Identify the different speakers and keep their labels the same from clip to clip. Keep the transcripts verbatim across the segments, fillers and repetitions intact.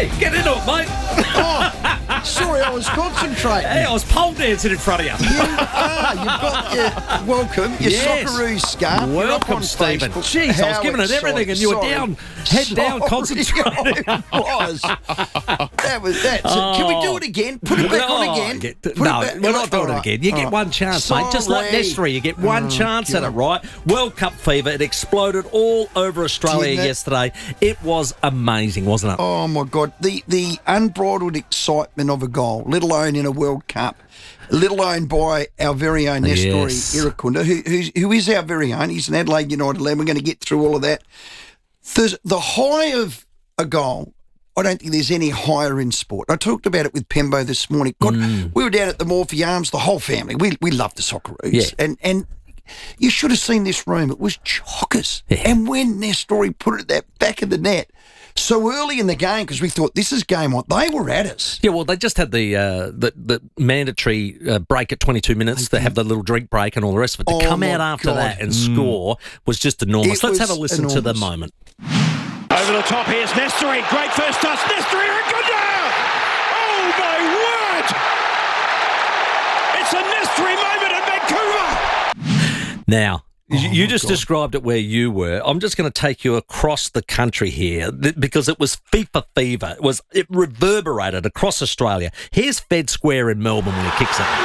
Speaker 1: Hey, get into it, mate.
Speaker 2: Oh, sorry, I was concentrating.
Speaker 1: Hey, I was pole dancing in front of you.
Speaker 2: You are. You've got your welcome, your
Speaker 1: Yes.
Speaker 2: Socceroos scarf. You're up
Speaker 1: Welcome,
Speaker 2: on
Speaker 1: Stephen.
Speaker 2: Facebook.
Speaker 1: Jeez, I was
Speaker 2: How
Speaker 1: giving it everything and you were
Speaker 2: sorry.
Speaker 1: down, head down,
Speaker 2: Sorry,
Speaker 1: concentrating.
Speaker 2: I was. That was that. So can we do it again? Put it back on
Speaker 1: Oh,
Speaker 2: again.
Speaker 1: get-
Speaker 2: Put
Speaker 1: no,
Speaker 2: it back.
Speaker 1: we're not doing
Speaker 2: All
Speaker 1: it
Speaker 2: right,
Speaker 1: again. You
Speaker 2: all
Speaker 1: get
Speaker 2: right.
Speaker 1: one chance, mate. Just like
Speaker 2: Sorry.
Speaker 1: Nestry, you get one
Speaker 2: Oh,
Speaker 1: chance at it,
Speaker 2: God.
Speaker 1: right? World Cup fever. It exploded all over Australia
Speaker 2: Didn't it?
Speaker 1: yesterday. It was amazing, wasn't it?
Speaker 2: Oh my God, the the unbridled excitement of a goal, let alone in a World Cup, let alone by our very own Nestori
Speaker 1: Yes.
Speaker 2: Irakunda, who who's, who is our very own. He's an Adelaide United lad. We're going to get through all of that. The, the high of a goal, I don't think there's any higher in sport. I talked about it with Pembo this morning. God,
Speaker 1: Mm.
Speaker 2: we were down at the Morphy Arms, the whole family. We we love the Socceroos.
Speaker 1: Yeah.
Speaker 2: And and you should have seen this room. It was chockers.
Speaker 1: Yeah.
Speaker 2: And when Nestori put it at that back of the net so early in the game, because we thought this is game on, they were at us.
Speaker 1: Yeah, well, they just had the uh, the, the mandatory uh, break at twenty-two minutes. They have the little drink break and all the rest of it. To
Speaker 2: Oh,
Speaker 1: come
Speaker 2: my
Speaker 1: out after
Speaker 2: God.
Speaker 1: that and score was just enormous.
Speaker 2: It
Speaker 1: Let's have a
Speaker 2: was
Speaker 1: listen to the
Speaker 2: enormous.
Speaker 1: moment.
Speaker 3: Over the top, here's Nestori. Great first touch. Nestori Irakunda! Oh, my word! It's a Nestori moment in Vancouver!
Speaker 1: Now, you- you
Speaker 2: Oh my
Speaker 1: just
Speaker 2: God.
Speaker 1: described it where you were. I'm just going to take you across the country here th- because it was FIFA fever. It was it reverberated across Australia. Here's Fed Square in Melbourne when he kicks it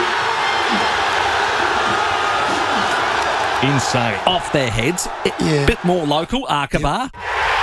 Speaker 3: Insane.
Speaker 1: off their heads. A
Speaker 2: Yeah.
Speaker 1: bit more local, Arkabar.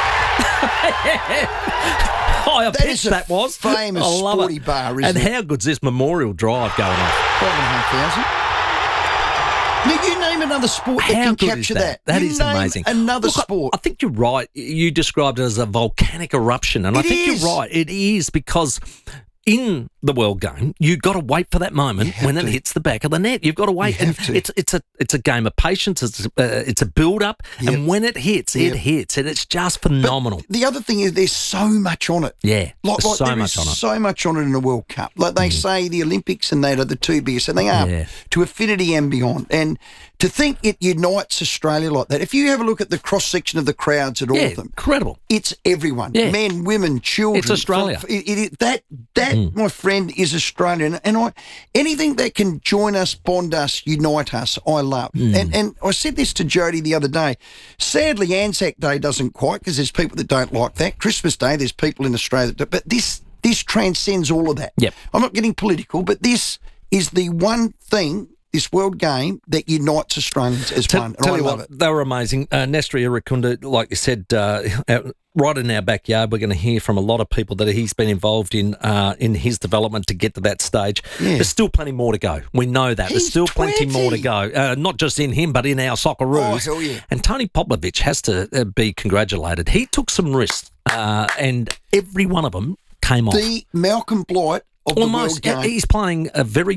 Speaker 1: Higher
Speaker 2: That
Speaker 1: pitch
Speaker 2: is a
Speaker 1: that was.
Speaker 2: famous
Speaker 1: I love
Speaker 2: sporty
Speaker 1: it.
Speaker 2: bar, isn't
Speaker 1: and
Speaker 2: it?
Speaker 1: how good's this Memorial Drive going on?
Speaker 2: Five and a half thousand. Now, you name another sport that
Speaker 1: How
Speaker 2: can
Speaker 1: good
Speaker 2: capture
Speaker 1: is that?
Speaker 2: that.
Speaker 1: That
Speaker 2: You
Speaker 1: is
Speaker 2: name
Speaker 1: amazing.
Speaker 2: Another
Speaker 1: Look, I-
Speaker 2: sport.
Speaker 1: I think you're right. You described it as a volcanic eruption, and I
Speaker 2: It
Speaker 1: think
Speaker 2: is.
Speaker 1: you're right. It is because in the World Game, you've got to wait for that moment
Speaker 2: have
Speaker 1: when it
Speaker 2: to.
Speaker 1: hits the back of the net. You've got to wait,
Speaker 2: You
Speaker 1: and
Speaker 2: have to.
Speaker 1: it's it's a it's a game of patience. It's uh, it's a build up,
Speaker 2: Yep.
Speaker 1: and when it hits,
Speaker 2: Yep.
Speaker 1: it hits, and it's just phenomenal.
Speaker 2: The other thing is there's so much on it.
Speaker 1: yeah,
Speaker 2: Like,
Speaker 1: there's
Speaker 2: like
Speaker 1: so
Speaker 2: there
Speaker 1: much
Speaker 2: is
Speaker 1: on it.
Speaker 2: so much on it in the World Cup. Like they say, the Olympics and that are the two biggest, and they are
Speaker 1: Yeah.
Speaker 2: to affinity and beyond. And to think it unites Australia like that. If you have a look at the cross section of the crowds at all
Speaker 1: Yeah,
Speaker 2: of them,
Speaker 1: incredible.
Speaker 2: it's everyone,
Speaker 1: Yeah.
Speaker 2: men, women, children.
Speaker 1: It's Australia.
Speaker 2: From- it- it- that that my friend is Australian, and I anything that can join us, bond us, unite us, I love. And and I said this to Jody the other day. Sadly, Anzac Day doesn't quite because there's people that don't like that. Christmas Day, there's people in Australia that do, but this this transcends all of that.
Speaker 1: Yep.
Speaker 2: I'm not getting political, but this is the one thing. This World Game that unites Australians as
Speaker 1: Tell,
Speaker 2: one, and
Speaker 1: tell
Speaker 2: I
Speaker 1: you
Speaker 2: love
Speaker 1: what,
Speaker 2: it.
Speaker 1: they were amazing. Uh, Nestor Irakunda, like you said, uh, out, right in our backyard, we're going to hear from a lot of people that he's been involved in uh, in his development to get to that stage.
Speaker 2: Yeah.
Speaker 1: There's still plenty more to go. We know that. There's
Speaker 2: He's
Speaker 1: still plenty more to
Speaker 2: twenty.
Speaker 1: go. Uh, not just in him, but in our Socceroos.
Speaker 2: Oh, hell yeah.
Speaker 1: And Tony Popovich has to uh, be congratulated. He took some risks, uh, and every one of them came off.
Speaker 2: The Malcolm Blight of the
Speaker 1: Almost.
Speaker 2: World Game.
Speaker 1: He's playing a very